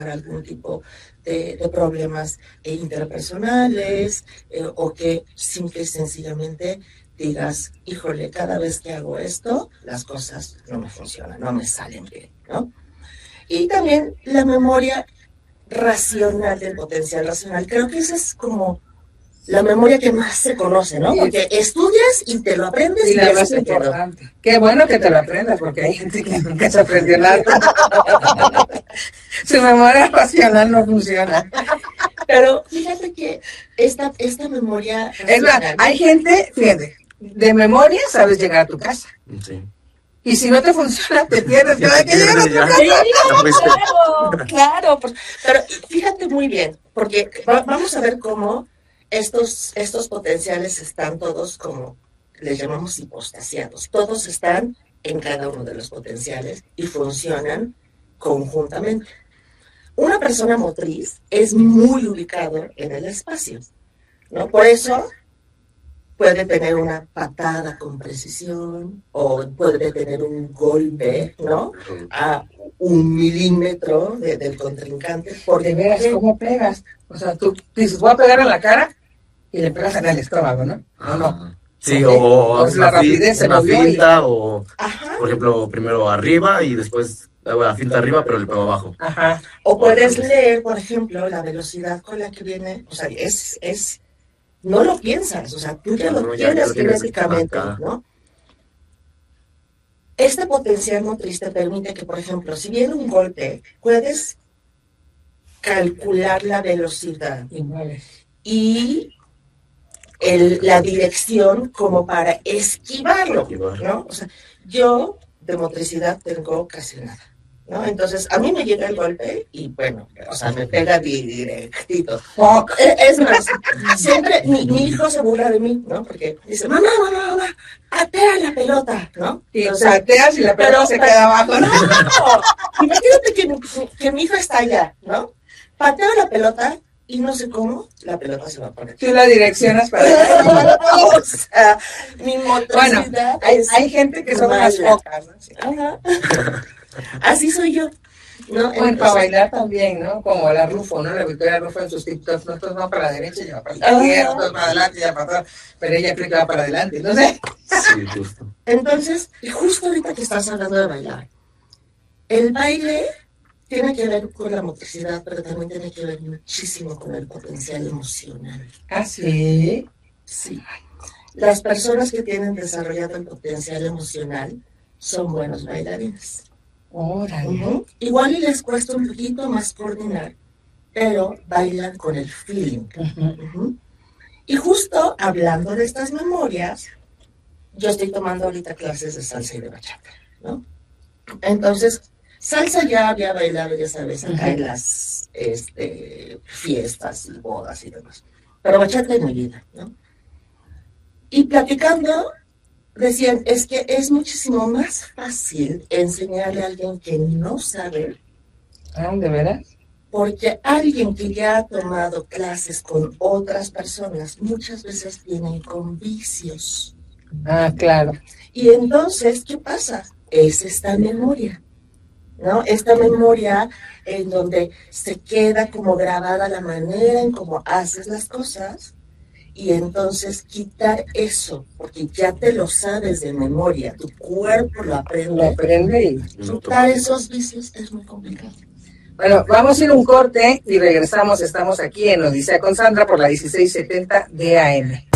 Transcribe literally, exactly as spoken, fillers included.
algún tipo de, de problemas eh, interpersonales eh, o que simple y sencillamente digas, híjole, cada vez que hago esto, las cosas no me funcionan, no me salen bien, ¿no? Y también la memoria racional del potencial racional. Creo que esa es como la memoria que más se conoce, ¿no? Porque estudias y te lo aprendes y, y la más importante. Qué bueno que te lo aprendas, porque hay gente que nunca se aprendió nada. Su memoria racional no funciona. Pero fíjate que esta, esta memoria racional... Es más, hay gente, fíjate, de memoria sabes llegar a tu casa. Sí. Y si no te funciona, te pierdes cada que llegas a tu casa. Claro, claro. Pero fíjate muy bien, porque va, vamos a ver cómo estos, estos potenciales están todos como, les llamamos hipostasiados. Todos están en cada uno de los potenciales y funcionan conjuntamente. Una persona motriz es muy ubicado en el espacio, ¿no? Por eso puede tener una patada con precisión o puede tener un golpe, ¿no? A un milímetro de, del contrincante. Porque veas cómo pegas. O sea, tú dices, voy a pegar en la cara y le pegas en el estómago, ¿no? ¿O no? Sí, o, o pues la rapidez se una finta, y... o Ajá. Por ejemplo, primero arriba y después la finta arriba, pero el pego abajo. Ajá. O puedes leer, por ejemplo, la velocidad con la que viene, o sea, es, es no lo piensas, o sea, tú ya lo no, tienes ya, ya genéticamente, ¿no? Este potencial motriz te permite que, por ejemplo, si viene un golpe, puedes calcular la velocidad y el, la dirección como para esquivarlo, ¿no? O sea, yo de motricidad tengo casi nada, ¿no? Entonces, a mí me llega el golpe y, bueno, o sea, me pega directito. Es más, siempre mi, mi hijo se burla de mí, ¿no? Porque dice, mamá, mamá, mamá, patea la pelota, ¿no? Y o sea, pateas y la pelota pero, se pero, queda abajo, ¿no? No, imagínate que, que mi hijo está allá, ¿no? Pateo la pelota y no sé cómo, la pelota se va a poner. Tú la direccionas para allá. O sea, mi motricidad bueno, hay, hay gente que son unas focas, ¿no? Sí. Ajá. Así soy yo, ¿no? Bueno, para bailar también, ¿no? Como la Rufo, ¿no? La Victoria Rufo en sus TikToks, no, todos van para la derecha, ya va para la izquierda, todos para adelante, ya para atrás, pero ella cree que va para adelante, no sé. Sí, justo. Entonces, justo ahorita que estás hablando de bailar, el baile tiene que ver con la motricidad, pero también tiene que ver muchísimo con el potencial emocional. ¿Ah, sí? Sí. Las personas que tienen desarrollado el potencial emocional son buenos bailarines. Órale. Uh-huh. Igual y les cuesta un poquito más coordinar, pero bailan con el feeling. Uh-huh. Uh-huh. Y justo hablando de estas memorias, yo estoy tomando ahorita clases de salsa y de bachata, ¿no? Entonces, salsa ya había bailado, ya sabes, acá uh-huh. en las este, fiestas y bodas y demás. Pero bachata en mi vida, ¿no? Y platicando, decían, es que es muchísimo más fácil enseñarle a alguien que no sabe. ¿Ah, de veras? Porque alguien que ya ha tomado clases con otras personas, muchas veces vienen con vicios. Ah, claro. Y entonces, ¿qué pasa? Es esta memoria, ¿no? Esta memoria en donde se queda como grabada la manera en cómo haces las cosas. Y entonces quitar eso, porque ya te lo sabes de memoria, tu cuerpo lo aprende. Lo aprende y... Quitar esos vicios es muy complicado. Bueno, vamos a ir un corte y regresamos. Estamos aquí en Odisea con Sandra por la dieciséis setenta D A M.